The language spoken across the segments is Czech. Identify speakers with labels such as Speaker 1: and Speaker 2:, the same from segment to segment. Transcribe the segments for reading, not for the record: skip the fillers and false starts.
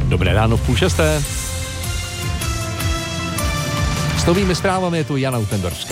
Speaker 1: Dobré ráno v 5:30. S novými zprávami je tu Jana Utendorská.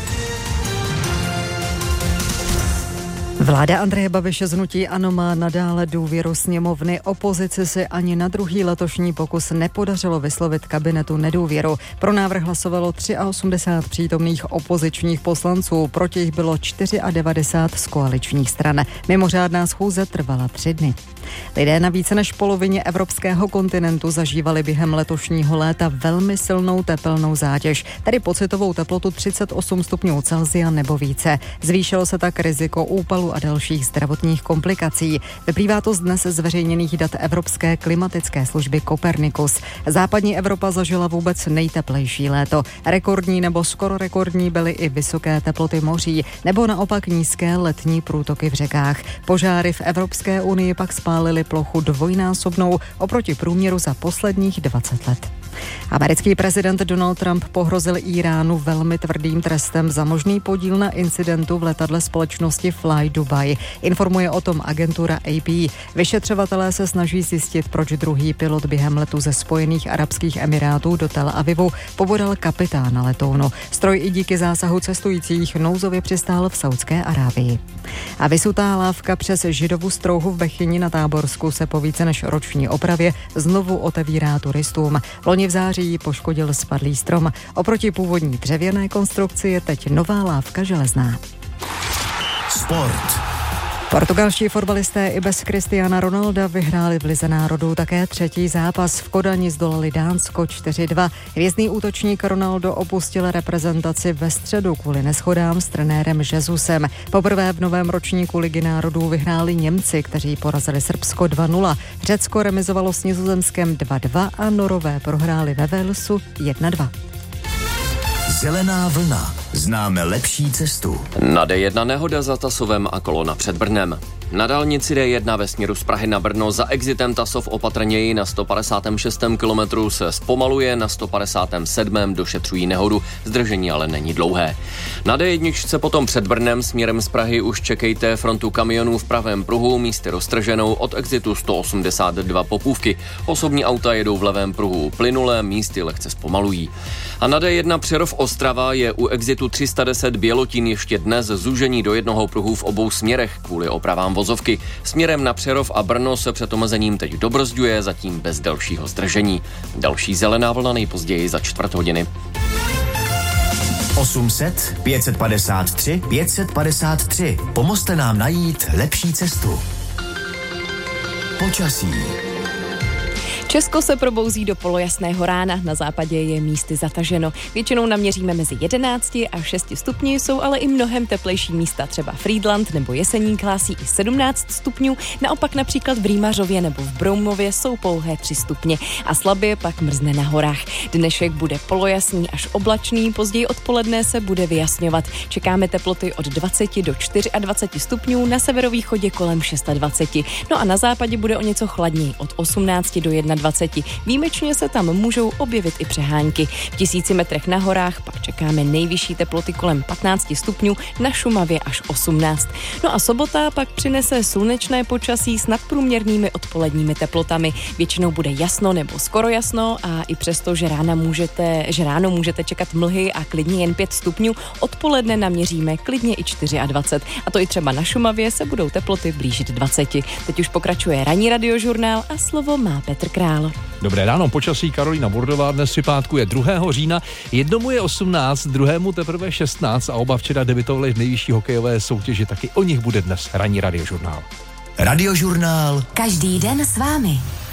Speaker 2: Vláda Andreje Babiše z hnutí ANO má nadále důvěru sněmovny. Opozici si ani na druhý letošní pokus nepodařilo vyslovit kabinetu nedůvěru. Pro návrh hlasovalo 83 přítomných opozičních poslanců, proti jich bylo 94 z koaličních stran. Mimořádná schůze trvala 3 dny. Lidé na více než polovině evropského kontinentu zažívali během letošního léta velmi silnou tepelnou zátěž, tedy pocitovou teplotu 38 stupňů Celsia nebo více. Zvýšilo se tak riziko úpalu a dalších zdravotních komplikací. Vyplývá to z dnes zveřejněných dat Evropské klimatické služby Copernicus. Západní Evropa zažila vůbec nejteplejší léto. Rekordní nebo skoro rekordní byly i vysoké teploty moří, nebo naopak nízké letní průtoky v řekách. Požáry v Evropské unii pak spálily plochu dvojnásobnou oproti průměru za posledních 20 let. Americký prezident Donald Trump pohrozil Íránu velmi tvrdým trestem za možný podíl na incidentu v letadle společnosti Fly Dubai. Informuje o tom agentura AP. Vyšetřovatelé se snaží zjistit, proč druhý pilot během letu ze Spojených arabských emirátů do Tel Avivu pobodal kapitána letounu. Stroj i díky zásahu cestujících nouzově přistál v Saudské Arábii. A vysutá lávka přes Židovu strouhu v Bechyni na Táborsku se po více než roční opravě znovu otevírá turistům. Loni v září ji poškodil spadlý strom. Oproti původní dřevěné konstrukci je teď nová lávka železná.
Speaker 3: Sport.
Speaker 2: Portugalští fotbalisté i bez Cristiana Ronalda vyhráli v Lize národů také 3. zápas. V Kodani zdolali Dánsko 4-2. Hvězdný útočník Ronaldo opustil reprezentaci ve středu kvůli neshodám s trenérem Jesusem. Poprvé v novém ročníku Ligy národů vyhráli Němci, kteří porazili Srbsko 2-0. Řecko remizovalo s Nizozemskem 2-2 a Norové prohráli ve Walesu 1-2.
Speaker 3: Zelená vlna. Známe lepší cestu.
Speaker 4: Na D1 nehoda za Tasovem a kolona před Brnem. Na dálnici D1 ve směru z Prahy na Brno za exitem Tasov opatrněji na 156. kilometru se zpomaluje, na 157. došetřují nehodu, zdržení ale není dlouhé. Na D1 potom před Brnem směrem z Prahy už čekejte frontu kamionů v pravém pruhu, místy roztrženou od exitu 182 Popůvky. Osobní auta jedou v levém pruhu plynule, místy lehce zpomalují. A na D1 Přerov Ostrava je u exitu 310 Bělotín ještě dnes zúžení do jednoho pruhu v obou směrech kvůli opravám vozovky. Směrem na Přerov a Brno se před omezením teď dobrzďuje, zatím bez dalšího zdržení. Další zelená vlna nejpozději za 4:15.
Speaker 3: 800 553 553. Pomozte nám najít lepší cestu. Počasí.
Speaker 5: Česko se probouzí do polojasného rána, na západě je místy zataženo. Většinou naměříme mezi 11 a 6 stupni, jsou ale i mnohem teplejší místa, třeba Frýdlant nebo Jeseník hlásí i 17 stupňů, naopak například v Rýmařově nebo v Broumově jsou pouhé 3 stupně a slabě pak mrzne na horách. Dnešek bude polojasný až oblačný, později odpoledne se bude vyjasňovat. Čekáme teploty od 20 do 24 stupňů, na severovýchodě kolem 26. No a na západě bude o něco chladněji, od 18 do 21. Výjimečně se tam můžou objevit i přehánky. V 1000 metrech na horách pak čekáme nejvyšší teploty kolem 15 stupňů, na Šumavě až 18. No a sobota pak přinese slunečné počasí s nadprůměrnými odpoledními teplotami. Většinou bude jasno nebo skoro jasno a i přesto, že ráno můžete čekat mlhy a klidně jen 5 stupňů, odpoledne naměříme klidně i 24. A to i třeba na Šumavě se budou teploty blížit 20. Teď už pokračuje ranní radiožurnál a slovo má Petr Král.
Speaker 1: Dobré ráno, počasí Karolína Burdová dnes při pátku je 2. října, jednomu je 18, druhému teprve 16 a oba včera debutovali v nejvyšší hokejové soutěži, taky o nich bude dnes ranní radiožurnál.
Speaker 3: Radiožurnál.
Speaker 6: Každý den s vámi.